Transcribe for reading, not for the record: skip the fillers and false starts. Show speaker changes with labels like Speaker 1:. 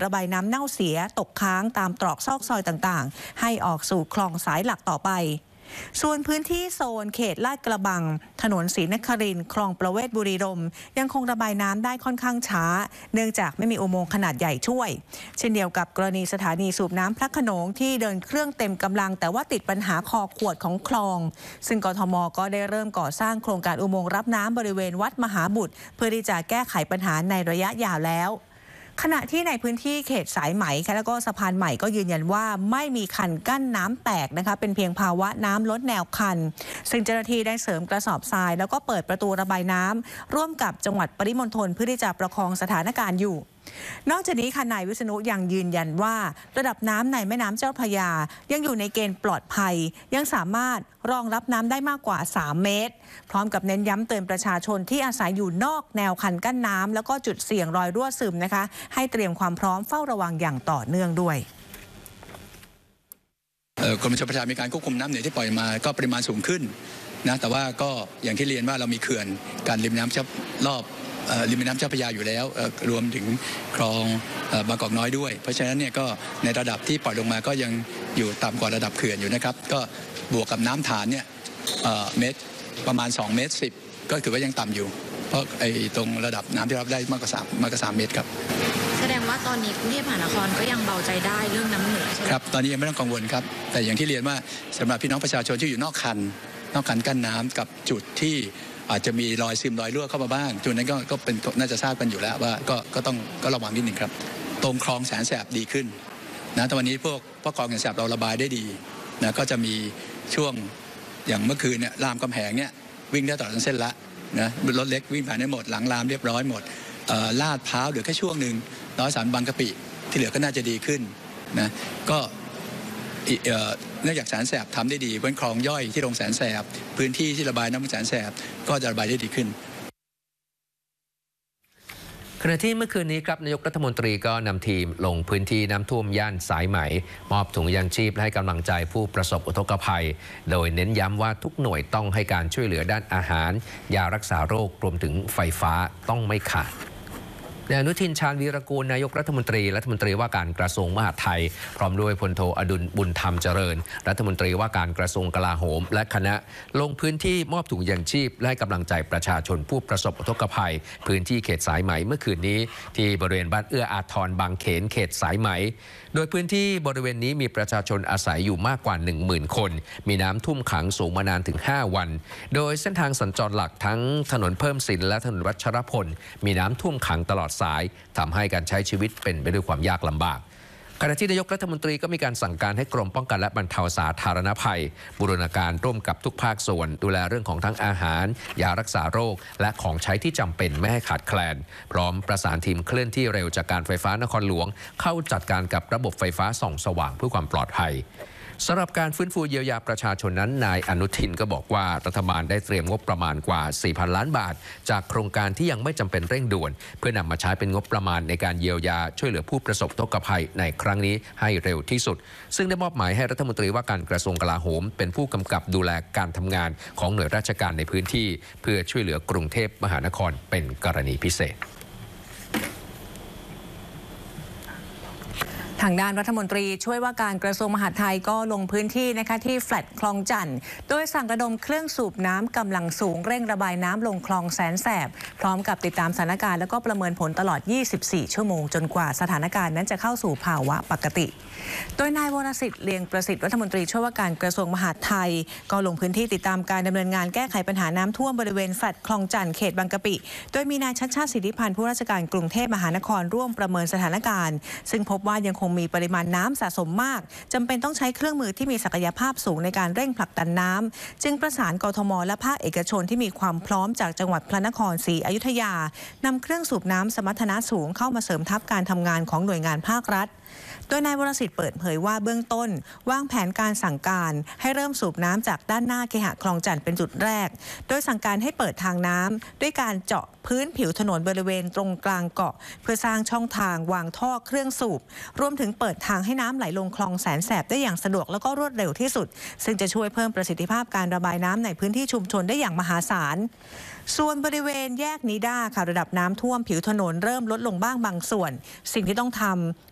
Speaker 1: ระบายน้ำเน่าเสียตกค้างตามตรอกซอกซอยต่างๆให้ออกสู่คลองสายหลักต่อไปส่วนพื้นที่โซนเขตลาดกระบังถนนศรีนครินทร์คลองประเวศบุรีรมย์ยังคงระบายน้ำได้ค่อนข้างช้าเนื่องจากไม่มีอุโมงค์ขนาดใหญ่ช่วยเช่นเดียวกับกรณีสถานีสูบน้ำพระโขนงที่เดินเครื่องเต็มกำลังแต่ว่าติดปัญหาคอขวดของคลองซึ่งกทม.ก็ได้เริ่มก่อสร้างโครงการอุโมงค์รับน้ำบริเวณวัดมหาบุตรเพื่อที่จะแก้ไขปัญหาในระยะยาวแล้วขณะที่ในพื้นที่เขตสายไหมและก็สะพานใหม่ก็ยืนยันว่าไม่มีคันกั้นน้ำแตกนะคะเป็นเพียงภาวะน้ำล้นแนวคันซึ่งเจ้าหน้าที่ได้เสริมกระสอบทรายแล้วก็เปิดประตูระบายน้ำร่วมกับจังหวัดปริมณฑลเพื่อที่จะประคองสถานการณ์อยู่นอกจากนี้ค่ะนายวิษณุยังยืนยันว่าระดับน้ำในแม่น้ำเจ้าพระยายังอยู่ในเกณฑ์ปลอดภัยยังสามารถรองรับน้ำได้มากกว่า3 เมตรพร้อมกับเน้นย้ำเตือนประชาชนที่อาศัยอยู่นอกแนวคันกั้นน้ำแล้วก็จุดเสี่ยงรอยรั่วซึมนะคะให้เตรียมความพร้อมเฝ้าระวังอย่างต่อเนื่องด้วย
Speaker 2: กรมชลประทานมีการควบคุมน้ำเหนือที่ปล่อยมาก็ปริมาณสูงขึ้นนะแต่ว่าก็อย่างที่เรียนว่าเรามีเขื่อนการริมน้ำรอบริมแม่น้ำเจ้าพระยาอยู่แล้วรวมถึงคลองบางกอกน้อยด้วยเพราะฉะนั้นเนี่ยก็ในระดับที่ปล่อยลงมาก็ยังอยู่ต่ำกว่าระดับเขื่อนอยู่นะครับก็บวกกับน้ำฐานเนี่ยเมตรประมาณ2.10 เมตรก็ถือว่ายังต่ำอยู่เพราะไอ้ตรงระดับน้ำที่รับได้มากกว่า3 เมตรครับ
Speaker 3: แสดงว่าตอนนี้กรุงเทพมหานครก็ยังเบาใจได้เรื่องน้ำเหนือใช่ไหม
Speaker 2: ครับตอนนี้ยังไม่ต้องกังวลครับแต่อย่างที่เรียนว่าสำหรับพี่น้องประชาชนที่อยู่นอกคันกั้นน้ำกับจุดที่อาจจะมีรอยซึมรอยรั่วเข้ามาบ้างจุดนั้นก็เป็นน่าจะทราบกันอยู่แล้วว่าก็ระวังนิดหนึ่งครับตรงคลองแสนแสบดีขึ้นนะแต่วันนี้พวกคลองแสนแสบเราระบายได้ดีนะก็จะมีช่วงอย่างเมื่อคืนเนี่ยรามคำแหงเนี่ยวิ่งได้ตลอดทั้งเส้นละนะรถเล็กวิ่งผ่านได้หมดหลังรามเรียบร้อยหมดลาดพร้าวเหลือแค่ช่วงหนึ่งร้อยสารบางกะปิที่เหลือก็น่าจะดีขึ้นนะก็เนื่องจากแสนแสบทำได้ดีบนคลองย่อยที่ลงแสนแสบพื้นที่ที่ระบายน้ำแสนแสบก็จะระบายได้ดีขึ้น
Speaker 4: ขณะที่เมื่อคืนนี้ครับนายกรัฐมนตรีก็นำทีมลงพื้นที่น้ำท่วมย่านสายไหมมอบถุงยางชีพและให้กำลังใจผู้ประสบอุทกภัยโดยเน้นย้ำว่าทุกหน่วยต้องให้การช่วยเหลือด้านอาหารยารักษาโรครวมถึงไฟฟ้าต้องไม่ขาดนายอนุทินชาญวีรกูลนายกรัฐมนตรีว่าการกระทรวงมหาดไทยพร้อมด้วยพลโทอดุลบุญธรรมเจริญรัฐมนตรีว่าการกระทรวงกลาโหมและคณะลงพื้นที่มอบถุงยางชีพและให้กำลังใจประชาชนผู้ประสบอุทกภัยพื้นที่เขตสายไหมเมื่อคืนนี้ที่บริเวณบ้านเอื้ออาทรบางเขนเขตสายไหมโดยพื้นที่บริเวณนี้มีประชาชนอาศัยอยู่มากกว่า 10,000 คนมีน้ำท่วมขังสูงมานานถึง5 วันโดยเส้นทางสัญจรหลักทั้งถนนเพิ่มสินและถนนวัชรพลมีน้ำท่วมขังตลอดสายทำให้การใช้ชีวิตเป็นไปด้วยความยากลำบากขณะที่นายกรัฐมนตรีก็มีการสั่งการให้กรมป้องกันและบรรเทาสาธารณภัยบูรณาการร่วมกับทุกภาคส่วนดูแลเรื่องของทั้งอาหารยารักษาโรคและของใช้ที่จำเป็นไม่ให้ขาดแคลนพร้อมประสานทีมเคลื่อนที่เร็วจากการไฟฟ้านครหลวงเข้าจัดการกับระบบไฟฟ้าส่องสว่างเพื่อความปลอดภัยสำหรับการฟื้นฟูเยียวยาประชาชนนั้นนายอนุทินก็บอกว่ารัฐบาลได้เตรียมงบประมาณกว่า 4,000 ล้านบาทจากโครงการที่ยังไม่จำเป็นเร่งด่วนเพื่อนำมาใช้เป็นงบประมาณในการเยียวยาช่วยเหลือผู้ประสบอุทกภัยในครั้งนี้ให้เร็วที่สุดซึ่งได้มอบหมายให้รัฐมนตรีว่าการกระทรวงกลาโหมเป็นผู้กำกับดูแลการทำงานของหน่วยราชการในพื้นที่เพื่อช่วยเหลือกรุงเทพมหานครเป็นกรณีพิเศษ
Speaker 1: ทางด้านรัฐมนตรีช่วยว่าการกระทรวงมหาดไทยก็ลงพื้นที่นะคะที่แฟลตคลองจันทน์โดยสั่งระดมเครื่องสูบน้ำกำลังสูงเร่งระบายน้ำลงคลองแสนแสบพร้อมกับติดตามสถานการณ์และก็ประเมินผลตลอด 24 ชั่วโมงจนกว่าสถานการณ์นั้นจะเข้าสู่ภาวะปกติโดยนายวรสิทธิ์เลียงประสิทธิ์รัฐมนตรีช่วยว่าการกระทรวงมหาดไทยก็ลงพื้นที่ติดตามการดำเนินงานแก้ไขปัญหาน้ำท่วมบริเวณแฟลตคลองจันทน์เขตบางกะปิโดยมีนายชัชชาติสิทธิพันธ์ผู้ราชการกรุงเทพมหานครร่วมประเมินสถานการณ์ซึ่งพบว่ายังคงมีปริมาณน้ำสะสมมากจำเป็นต้องใช้เครื่องมือที่มีศักยภาพสูงในการเร่งผลักดันน้ำจึงประสานกทมและภาคเอกชนที่มีความพร้อมจากจังหวัดพระนครศรีอยุธยานำเครื่องสูบน้ำสมรรถนะสูงเข้ามาเสริมทัพการทำงานของหน่วยงานภาครัฐโดยนายวรสิทธิ์เปิดเผยว่าเบื้องต้นวางแผนการสั่งการให้เริ่มสูบน้ำจากด้านหน้าเคหะคลองจันทน์เป็นจุดแรกโดยสั่งการให้เปิดทางน้ำด้วยการเจาะพื้นผิวถนนบริเวณตรงกลางเกาะเพื่อสร้างช่องทางวางท่อเครื่องสูบรวมถึงเปิดทางให้น้ำไหลลงคลองแสนแสบได้อย่างสะดวกแล้วก็รวดเร็วที่สุดซึ่งจะช่วยเพิ่มประสิทธิภาพการระบายน้ำในพื้นที่ชุมชนได้อย่างมหาศาลส่วนบริเวณแยกนิด้าค่ะระดับน้ำท่วมผิวถนนเริ่มลดลงบ้างบางส่วนสิ่งที่ต้องทำ